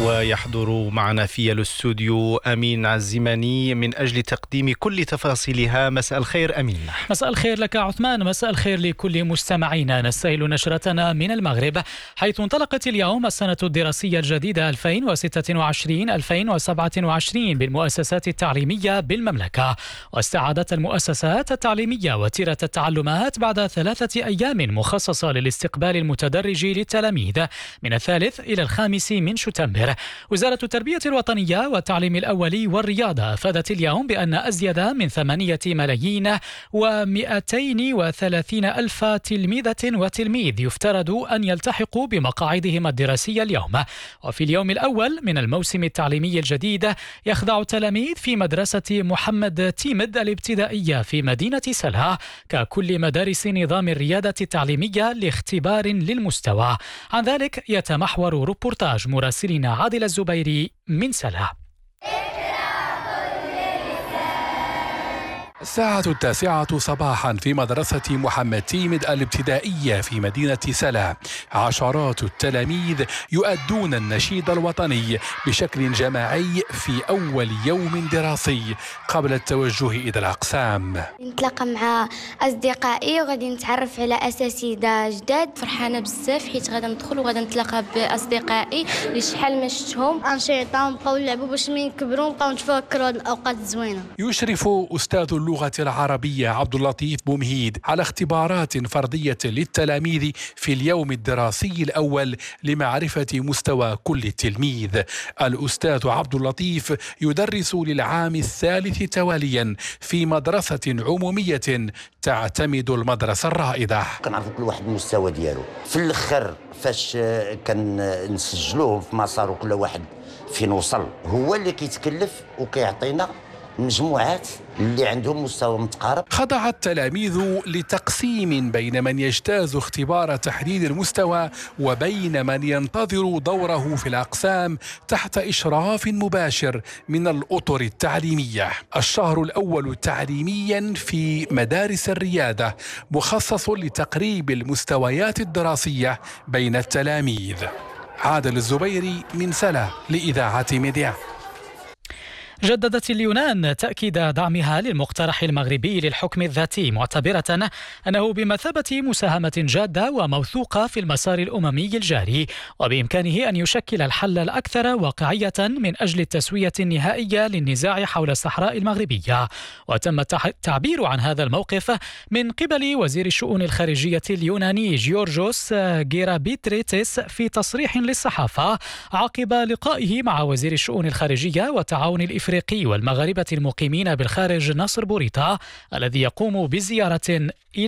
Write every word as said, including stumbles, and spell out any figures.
ويحضر معنا في الاستوديو أمين عزماني من أجل تقديم كل تفاصيلها. مساء الخير أمين. مساء الخير لك عثمان، مساء الخير لكل مستمعينا. نستهل نشرتنا من المغرب، حيث انطلقت اليوم السنة الدراسية الجديدة ألفين وستة وعشرين ألفين وسبعة وعشرين بالمؤسسات التعليمية بالمملكة. واستعادت المؤسسات التعليمية وتيرة التعلمات بعد ثلاثة أيام مخصصة للاستقبال المتدرج للتلاميذ من الثالث إلى الخامس من شتنبر. وزارة التربية الوطنية والتعليم الأولي والرياضة أفادت اليوم بأن أزيد من ثمانية ملايين ومئتين وثلاثين ألف تلميذة وتلميذ يفترض أن يلتحقوا بمقاعدهم الدراسية اليوم. وفي اليوم الأول من الموسم التعليمي الجديد يخضع التلاميذ في مدرسة محمد تيمد الابتدائية في مدينة سلها ككل مدارس نظام الريادة التعليمية لاختبار للمستوى. عن ذلك يتمحور روبورتاج مراسلنا عادل الزبيري من سلها. الساعة التاسعة صباحا في مدرسة محمد تيمد الابتدائية في مدينة سلها، عشرات التلاميذ يؤدون النشيد الوطني بشكل جماعي في أول يوم دراسي قبل التوجه إلى الأقسام. نتلاقى مع أصدقائي وغادي نتعرف على أساتذة جداد. فرحانة بزاف حيت غادي ندخل وغادي نتلاقى بأصدقائي اللي شحال ما شفتهم. أنشطة نبقاو نلعبوا باش من نكبروا نبقاو نتفكروا هاد الأوقات الزوينة. يشرف أستاذ اللغة العربية عبد اللطيف بومهيد على اختبارات فردية للتلاميذ في اليوم الدراسي الأول لمعرفة مستوى كل تلميذ. الأستاذ عبد اللطيف يدرس للعام الثالث تواليا في مدرسة عمومية تعتمد المدرسة الرائدة. كنعرفوا كل واحد المستوى ديالو في الآخر فاش كنسجلوه في مسار كل واحد فين وصل هو اللي كيتكلف وكيعطينا مجموعات اللي عندهم مستوى متقارب. خضع التلاميذ لتقسيم بين من يجتاز اختبار تحديد المستوى وبين من ينتظر دوره في الأقسام تحت إشراف مباشر من الأطر التعليمية. الشهر الأول تعليميا في مدارس الريادة مخصص لتقريب المستويات الدراسية بين التلاميذ. عادل الزبيري من سلا لإذاعة ميديا. جددت اليونان تأكيد دعمها للمقترح المغربي للحكم الذاتي، معتبرة أنه بمثابة مساهمة جادة وموثوقة في المسار الأممي الجاري، وبإمكانه أن يشكل الحل الأكثر واقعية من أجل التسوية النهائية للنزاع حول الصحراء المغربية. وتم التعبير عن هذا الموقف من قبل وزير الشؤون الخارجية اليوناني جيورجوس غيرابيتريتس في تصريح للصحافة عقب لقائه مع وزير الشؤون الخارجية والتعاون الإفريقي والمغاربة المقيمين بالخارج ناصر بوريطة، الذي يقوم بزيارة إلى